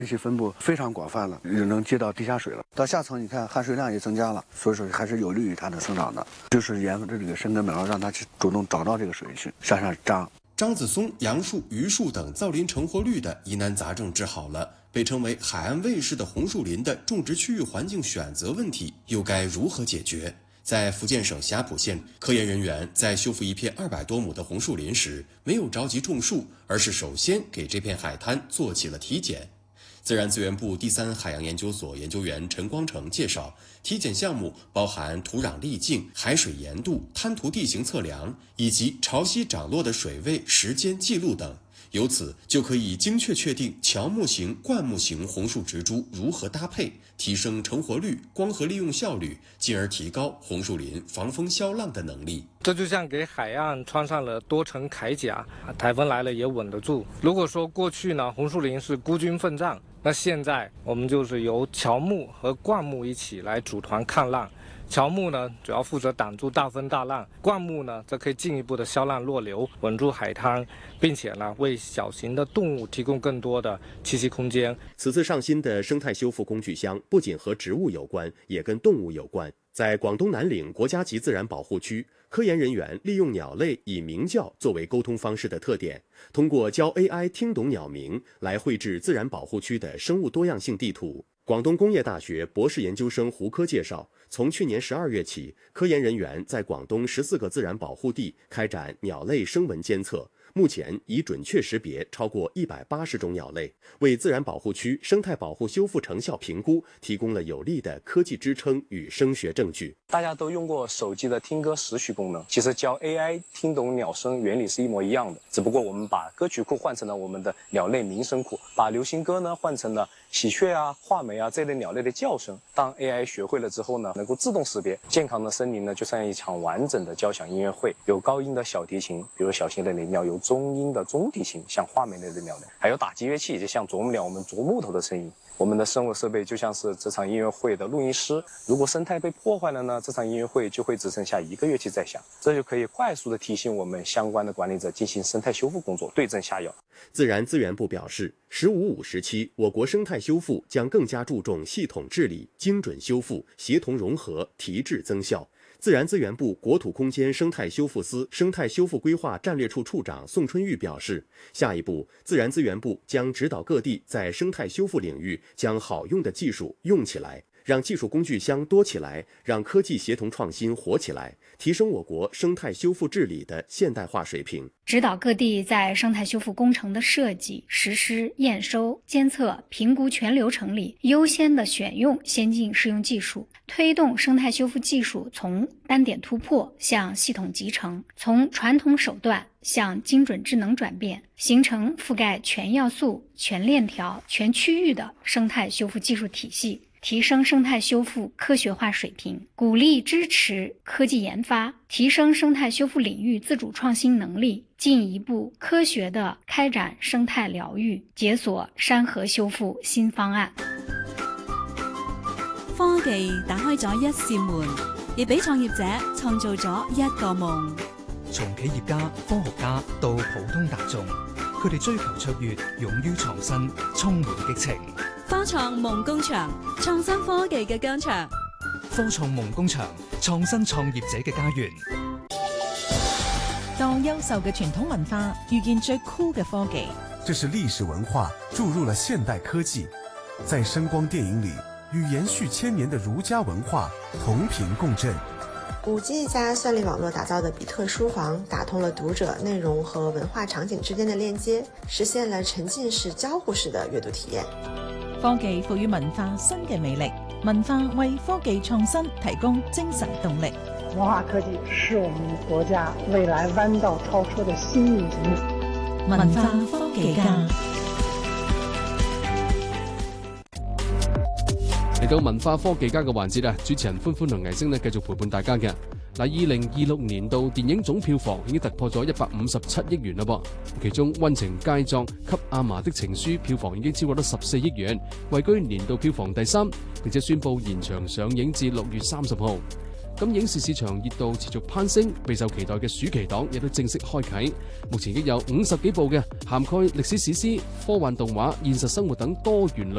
信息分布非常广泛了，也能接到地下水了。到下层，你看含水量也增加了，所以说还是有利于它的生长的。就是沿着这个深根苗，让它去主动找到这个水去向上长。 樟子松、杨树、榆树等造林成活率的疑难杂症治好了，被称为海岸卫士的红树林的种植区域环境选择问题又该如何解决？在福建省霞浦县，科研人员在修复一片200多亩的红树林时，没有着急种树，而是首先给这片海滩做起了体检。自然资源部第3海洋研究所研究员陈光成介绍，体检项目包含土壤粒径、海水盐度、滩涂地形测量，以及潮汐涨落的水位、时间记录等。由此就可以精确确定乔木型、灌木型红树植株如何搭配，提升成活率、光合利用效率，进而提高红树林防风消浪的能力。 这就像给海岸穿上了多层铠甲，台风来了也稳得住。如果说过去呢，红树林是孤军奋战，那现在我们就是由乔木和灌木一起来组团抗浪。乔木呢，主要负责挡住大风大浪；灌木呢，则可以进一步的消浪弱流，稳住海滩，并且呢，为小型的动物提供更多的栖息空间。 此次上新的生态修复工具箱不仅和植物有关，也跟动物有关。在广东南岭国家级自然保护区，科研人员利用鸟类以鸣叫作为沟通方式的特点，通过教 AI 听懂鸟鸣来绘制自然保护区的生物多样性地图。广东工业大学博士研究生胡科介绍，从去年12月起，科研人员在广东14个自然保护地开展鸟类声纹监测，目前已准确识别超过180种鸟类，为自然保护区生态保护修复成效评估提供了有力的科技支撑与声学证据。 大家都用过手机的听歌识曲功能，其实教 AI 听懂鸟声原理是一模一样的，只不过我们把歌曲库换成了我们的鸟类鸣声库，把流行歌呢换成了喜鹊啊、画眉啊这类鸟类的叫声。当 AI 学会了之后呢，能够自动识别健康的森林呢，就像一场完整的交响音乐会，有高音的小提琴，比如小型的灵鸟，有中音的中提琴，像画眉类的鸟类，还有打击乐器，就像啄木鸟我们啄木头的声音。我们的生物设备就像是这场音乐会的录音师，如果生态被破坏了呢，这场音乐会就会只剩下一个乐器在响，这就可以快速的提醒我们相关的管理者进行生态修复工作，对症下药。 自然资源部表示，“15-5”时期，我国生态修复将更加注重系统治理、精准修复、协同融合、提质增效。自然资源部国土空间生态修复司生态修复规划战略处处长宋春玉表示，下一步，自然资源部将指导各地在生态修复领域将好用的技术用起来，让技术工具箱多起来，让科技协同创新活起来，提升我国生态修复治理的现代化水平。 指导各地在生态修复工程的设计、实施、验收、监测、评估全流程里优先的选用先进适用技术，推动生态修复技术从单点突破向系统集成，从传统手段向精准智能转变，形成覆盖全要素、全链条、全区域的生态修复技术体系，提升生态修复科学化水平，鼓励支持科技研发，提升生态修复领域自主創新能力，進一步科學地開展生態療癒，解鎖山河修復新方案。 科技打開咗一扇門，亦俾創業者創造咗一個夢。 從企業家、科學家到普通大眾，佢哋追求卓越，勇於創新，充滿激情。 科創夢工場，創新科技嘅疆場。 科創夢工場，創新創業者嘅家園。 當優秀嘅傳統文化遇見最酷嘅科技， 這是歷史文化注入了現代科技，在聲光電影裏與延續千年的儒家文化同頻共振。 5G 加算力網絡打造的比特書房打通了讀者內容和文化場景之間的鏈接，實現了沉浸式交互式的閱讀體驗。 科技賦予文化新嘅魅力，文化為科技創新提供精神動力。 文化科技是我們國家未來彎道超車的新引擎。 文化科技家。 嚟到文化科技家嘅環節啊，主持人歡歡同藝星咧繼續陪伴大家嘅。嗱，2026年度電影總票房已經突破咗157億元啦噃，其中《溫情佳作》給阿嫲的情書票房已經超過咗14億元，位居年度票房第3，並且宣布延長上映至6月30號。 咁影視市場熱度持續攀升，備受期待嘅暑期檔亦都正式開啟。目前已有50幾部嘅涵蓋歷史史詩、科幻動畫、現實生活等多元類